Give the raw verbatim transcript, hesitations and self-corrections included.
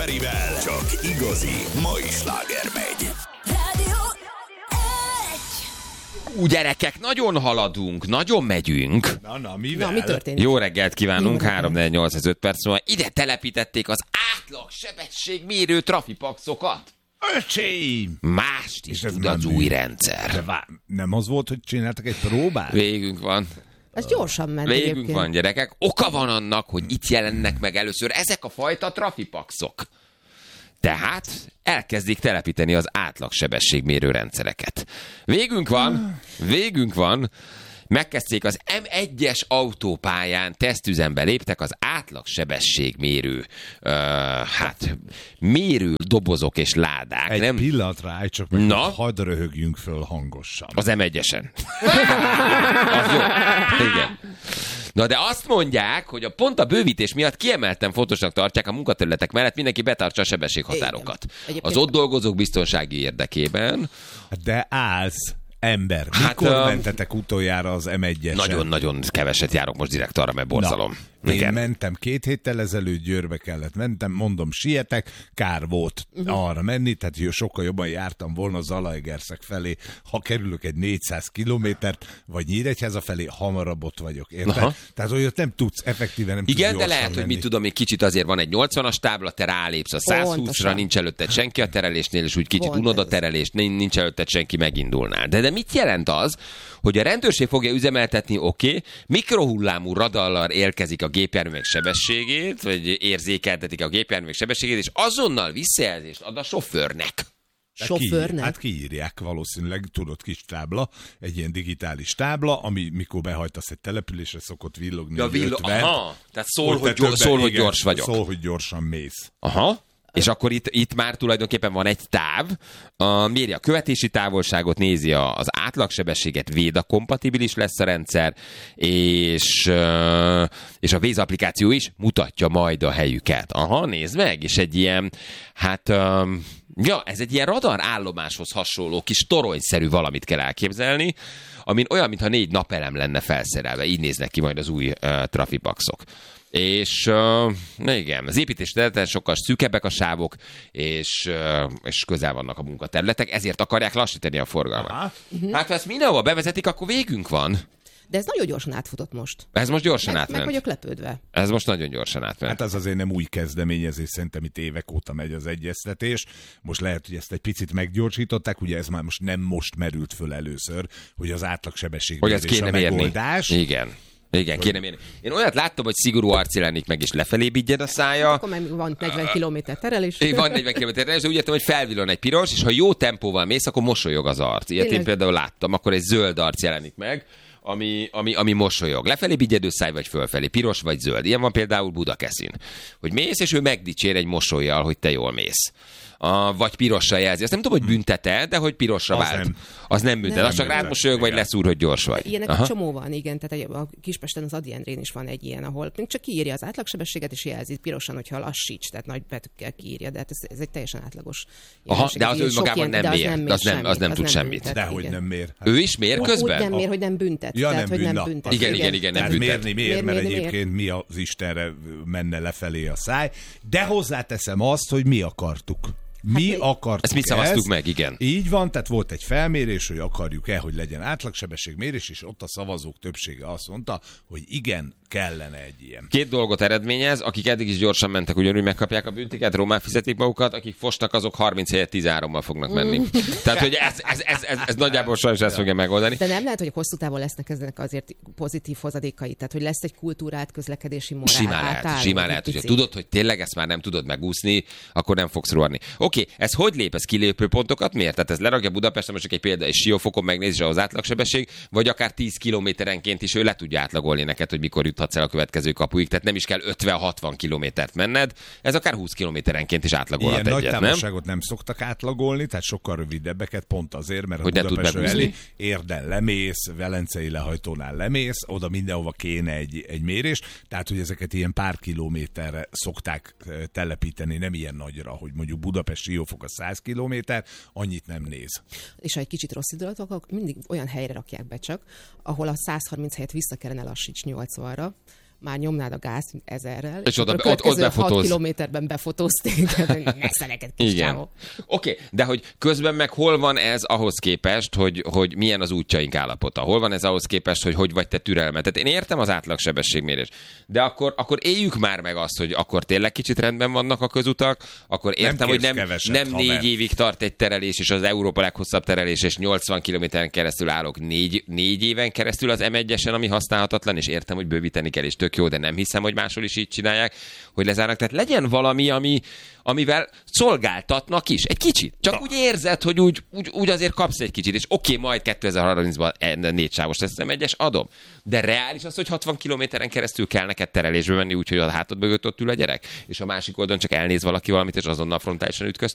Ferivel. Csak igazi mai sláger megy. Ú, gyerekek, nagyon haladunk, nagyon megyünk. Na, na, mivel? Na, mi történik? Jó reggelt kívánunk, három négy nyolc öt perc múlva. Ide telepítették az átlag sebességmérő trafipaxokat. Öcsém! Mást is És ez tud nem az mű. új rendszer. De vá- nem az volt, hogy csináltak egy próbát? Végünk van. Ez gyorsan ment Végünk egyébként. van, gyerekek. Oka van annak, hogy itt jelennek meg először ezek a fajta trafipaxok. Tehát elkezdik telepíteni az átlagsebességmérő rendszereket. Végünk van, végünk van. Megkezdték az em egyes autópályán, tesztüzembe léptek az átlagsebességmérő, uh, hát mérő dobozok és ládák. Egy nem? pillanatra állj csak meg, Na? hogy hadd röhögjünk föl hangosan. Az em egyesen. Az jó. Igen. Na de azt mondják, hogy a pont a bővítés miatt kiemelten fontosnak tartják a munkaterületek mellett mindenki betartsa a sebességhatárokat. Egyébként- Az ott dolgozók biztonsági érdekében. De állsz, ember, Hát, mikor um, mentetek utoljára az em egyesen? Nagyon-nagyon keveset járok most direkt arra, mert borzalom. Na, én Igen. mentem két héttel ezelőtt, Győrbe kellett mentem, mondom, sietek, kár volt uh-huh. arra menni, tehát jó, sokkal jobban jártam volna Zalaegerszeg felé, ha kerülök egy négyszáz kilométert, vagy Nyíregyháza felé, hamarabb ott vagyok, érted? Aha. Tehát olyat nem tudsz, effektíven nem Igen, tudsz de lehet, menni. hogy mit tudom, még kicsit azért van egy nyolcvanas tábla, te rálépsz a száz húszra, Pontosan. nincs előtted senki a terelésnél, és úgy kicsit Pont unod a ez. terelést, nincs előtted senki, megindulnál. De, de mit jelent az, hogy a rendőrség fogja üzemeltetni, oké, okay, mikrohullámú radallal érkezik a gépjárművek sebességét, vagy érzékeltetik a gépjárművek sebességét, és azonnal visszajelzést ad a sofőrnek. De Sofőrnek? Ki, hát kiírják valószínűleg, tudod, kis tábla, egy ilyen digitális tábla, ami mikor behajtasz egy településre, szokott villogni. Ja, villo- ötven. aha, tehát szól, Ott hogy, te gyors, többen- szól hogy igen, gyors vagyok. Szól, hogy gyorsan mész. Aha. És akkor itt, itt már tulajdonképpen van egy táv, a, méri a követési távolságot, nézi a, az átlagsebességet, Véda kompatibilis lesz a rendszer, és, uh, és a Waze applikáció is mutatja majd a helyüket. Aha, nézd meg, és egy ilyen, hát... Um, ja, ez egy ilyen radar állomáshoz hasonló kis toronyszerű valamit kell elképzelni, amin olyan, mintha négy napelem lenne felszerelve. Így néznek ki majd az új uh, trafipaxok. És uh, na igen, az építés területen sokkal szűkebbek a sávok, és, uh, és közel vannak a munkaterületek, ezért akarják lassítani a forgalmat. Aha. Hát ha ezt mindenhova bevezetik, akkor végünk van. De ez nagyon gyorsan átfutott most. Ez most gyorsan Meg, meg átment. vagyok lepődve. Ez most nagyon gyorsan átment. Hát az azért nem új kezdeményezés, szerintem itt évek óta megy az egyeztetés. Most lehet, hogy ezt egy picit meggyorsították, ugye ez már most nem most merült föl először, hogy az átlagsebesség Hogy ezt kéne a mérni. megoldás. Igen. Igen, kéne mérni. Én olyat láttam, hogy szigorú arc jelenik meg, és lefelé bigyed a szája. Akkor meg van negyven kilométer terelés. Így van negyven kilométer, de úgy értem, hogy felvillan egy piros, és ha jó tempóval mész, akkor mosolyog az arc. Ilyet én Tényleg? például láttam, akkor egy zöld arc jelenik meg, ami, ami, ami mosolyog. Lefelé bigyedő száj, vagy fölfelé, piros vagy zöld. Ilyen van például Budakeszin. Hogy mész, és ő megdicsér egy mosollyal, hogy te jól mész. A, vagy pirossal jelzi. Azt nem tudom, hogy büntete, de hogy pirosra Az vált. nem. Az nem büntet. Nem. Az csak rád mosolyog, vagy Igen. leszúr, hogy gyors vagy. Ilyenek Aha. egy csomó van, igen. Tehát egy, a Kispesten az Adi Endrén is van egy ilyen, ahol még csak kiírja az átlagsebességet, és jelzi pirosan, hogyha lassíts, tehát nagy betűkkel kiírja, de hát ez, ez egy teljesen átlagos. Aha, jelenség. de az Ilyen sok önmagában ilyen- nem de mér. nem De az nem- semmit, az nem tud semmit. büntet, Dehogy igen. nem mér. Hát Ő is mér Úgy- közben? Úgy nem mér, hogy nem büntet. Ja, tehát, nem hogy nem bűn, na. büntet. Igen, igen, igen, nem Tehát büntet. mérni mér, Mér, mert mérni, mér. egyébként mi az Istenre menne lefelé a száj. De hozzáteszem azt, hogy mi akartuk. Mi Hát, akartuk Ezt mi szavaztuk meg, igen. Így van, tehát volt egy felmérés, hogy akarjuk-e, hogy legyen átlagsebességmérés, és ott a szavazók többsége azt mondta, hogy igen, kellene egy ilyen. Két dolgot eredményez, akik eddig is gyorsan mentek, ugyanúgy megkapják a büntiket, román fizetik magukat, akik fosnak, azok harminc helyett tizenhárommal fognak menni. Tehát, hogy ez, ez, ez, ez, ez nagyjából sajnos ezt fogja megoldani. De nem lehet, hogy hosszú távon lesznek ezek azért pozitív hozadékai, tehát hogy lesz egy kultúrát, közlekedési morál. Simán lehet, átálló, simán egy lehet, hogyha picit. tudod, hogy tényleg ezt már nem tudod megúszni, akkor nem fogsz rohanni. Oké, ez hogy lép? Ez kilépő pontokat miért? Tehát ez lerakja Budapesten, most csak egy példa, és Siófokon megnézi az átlagsebesség, vagy akár tíz kilométerenként is ő le tudja átlagolni neked, hogy mikor juthatsz el a következő kapuig, tehát nem is kell ötven-hatvan kilométert menned, ez akár húsz kilométerenként is átlagolhat Ilyen nagy egyet, nem? távolságot nem szoktak átlagolni, tehát sokkal rövidebbeket, pont azért, mert Hogy a ne tud Budapestről megúszni. elé Érden lemész, Velencei lehajtónál lemész, oda mindenhova kéne egy, egy mérés, tehát hogy ezeket ilyen pár kilométerre szokták eh, telepíteni, nem ilyen nagyra, hogy mondjuk Budapest Siófok a száz kilométer, annyit nem néz. És ha egy kicsit rossz indulatok, akkor mindig olyan helyre rakják be csak, ahol a száz harminc helyett vissza kellene lassíts nyolcvanra, már nyomnád a gázt ezerrel, és, és oda, a ott, ott befotóz. hat kilométerben befotózték, messze neked kis csávó. Oké, okay, de hogy közben meg hol van ez ahhoz képest, hogy, hogy milyen az útjaink állapota? Hol van ez ahhoz képest, hogy hogy vagy te türelmet? Tehát én értem az átlagsebességmérés, de akkor, akkor éljük már meg azt, hogy akkor tényleg kicsit rendben vannak a közutak, akkor értem, nem hogy nem, keveset, nem négy mert... évig tart egy terelés, és az Európa leghosszabb terelés, és nyolcvan kilométeren keresztül állok négy, négy éven keresztül az em egyesen, ami használhatatlan, és értem, hogy bővíteni kell, és tök jó, de nem hiszem, hogy máshol is így csinálják, hogy lezárnak. Tehát legyen valami, ami, amivel szolgáltatnak is. Egy kicsit. Csak Na. úgy érzed, hogy úgy, úgy, úgy azért kapsz egy kicsit, és oké, okay, majd kétezer-harmincban négy sávos lesz em egyes, adom. De reális az, hogy hatvan kilométeren keresztül kell neked terelésbe menni, úgyhogy a hátad mögött ott ül a gyerek, és a másik oldalon csak elnéz valaki valamit, és azonnal frontálisan ütköz